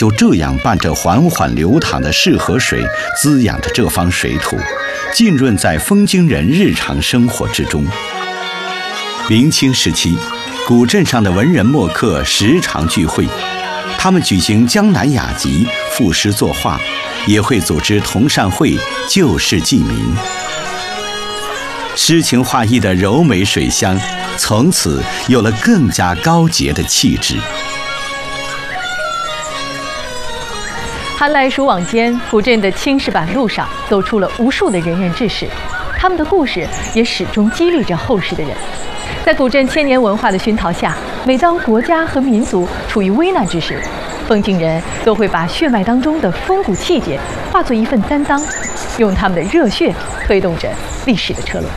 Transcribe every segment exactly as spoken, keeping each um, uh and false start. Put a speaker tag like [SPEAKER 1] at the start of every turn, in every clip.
[SPEAKER 1] 就这样伴着缓缓流淌的市河水，滋养着这方水土，浸润在丰京人日常生活之中。明清时期，古镇上的文人墨客时常聚会，他们举行江南雅集、赋诗作画，也会组织同善会、救世济民。诗情画意的柔美水乡，从此有了更加高洁的气质。
[SPEAKER 2] 寒来暑往间，古镇的青石板路上走出了无数的仁人志士，他们的故事也始终激励着后世的人。在古镇千年文化的熏陶下，每当国家和民族处于危难之时，丰京人都会把血脉当中的风骨气节化作一份担当，用他们的热血推动着历史的车轮。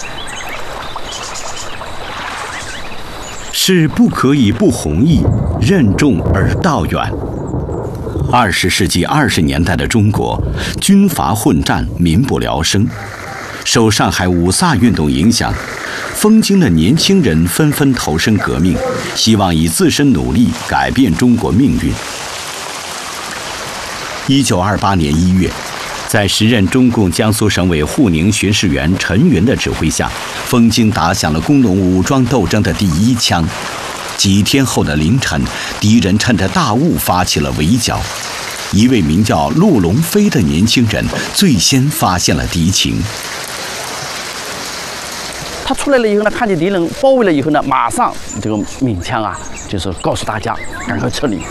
[SPEAKER 1] 是不可以不弘毅，任重而道远。二十世纪二十年代的中国，军阀混战，民不聊生。受上海五卅运动影响，丰京的年轻人纷纷投身革命，希望以自身努力改变中国命运。一九二八年一月，在时任中共江苏省委沪宁巡视员陈云的指挥下，丰京打响了工农武装斗争的第一枪。几天后的凌晨，敌人趁着大雾发起了围剿。一位名叫陆龙飞的年轻人最先发现了敌情。
[SPEAKER 3] 他出来了以后呢，看见敌人包围了以后呢，马上这个鸣枪啊，就是告诉大家赶快撤离。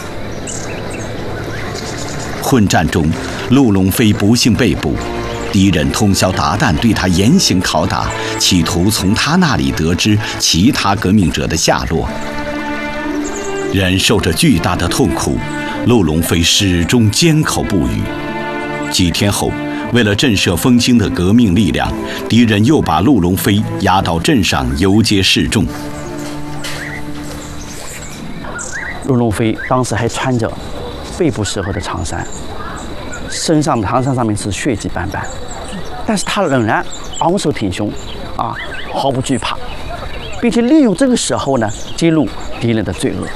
[SPEAKER 1] 混战中，陆龙飞不幸被捕，敌人通宵达旦对他严刑拷打，企图从他那里得知其他革命者的下落。忍受着巨大的痛苦，陆龙飞始终缄口不语。几天后，为了震慑丰京的革命力量，敌人又把陆龙飞押到镇上游街示众。
[SPEAKER 3] 陆龙飞当时还穿着背部时候的长衫，身上的长衫上面是血迹斑斑，但是他仍然昂首挺胸，啊，毫不惧怕，并且利用这个时候呢，揭露敌人的罪恶。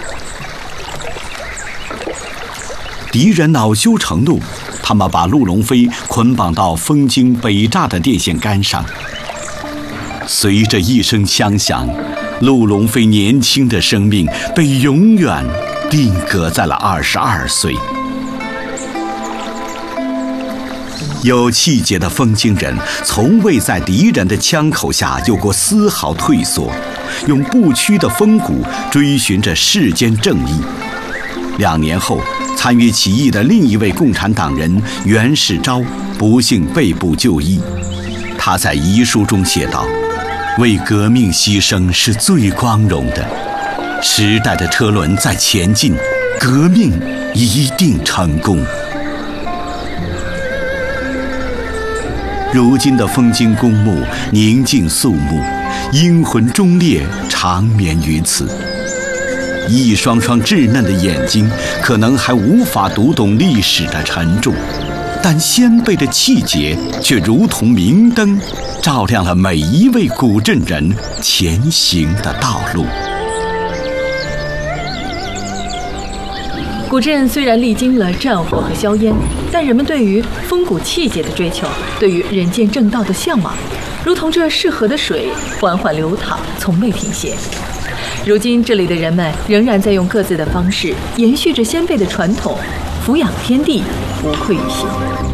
[SPEAKER 1] 敌人恼羞成怒，他们把陆龙飞捆绑到丰京北栅的电线杆上。随着一声枪响，陆龙飞年轻的生命被永远定格在了二十二岁。有气节的丰京人从未在敌人的枪口下有过丝毫退缩，用不屈的风骨追寻着世间正义。两年后，参与起义的另一位共产党人袁世钊不幸被捕就医。他在遗书中写道：“为革命牺牲是最光荣的，时代的车轮在前进，革命一定成功。”如今的丰京公墓宁静肃穆，英魂忠烈长眠于此。一双双稚嫩的眼睛可能还无法读懂历史的沉重，但先辈的气节却如同明灯，照亮了每一位古镇人前行的道路。
[SPEAKER 2] 古镇虽然历经了战火和硝烟，但人们对于风骨气节的追求，对于人间正道的向往，如同这市河的水缓缓流淌，从未停歇。如今这里的人们仍然在用各自的方式延续着先辈的传统，俯仰天地，无愧于心。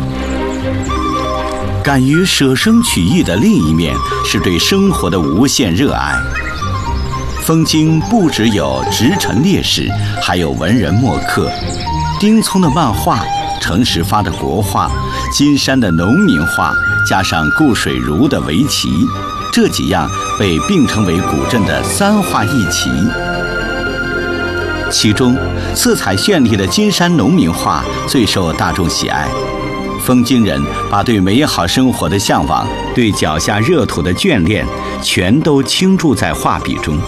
[SPEAKER 1] 敢于舍生取义的另一面是对生活的无限热爱。丰京不只有直臣烈士，还有文人墨客。丁聪的漫画，程时发的国画，金山的农民画，加上顾水如的围棋，这几样被并称为古镇的三画一奇。其中色彩绚丽的金山农民画最受大众喜爱。丰京人把对美好生活的向往，对脚下热土的眷恋，全都倾注在画笔中。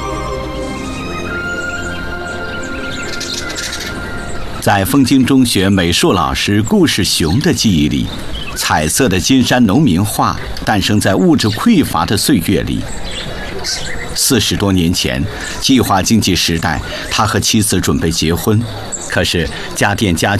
[SPEAKER 1] 在丰京中学美术老师顾世雄的记忆里，彩色的金山农民画诞生在物质匮乏的岁月里。四十多年前，计划经济时代，他和妻子准备结婚，可是家电家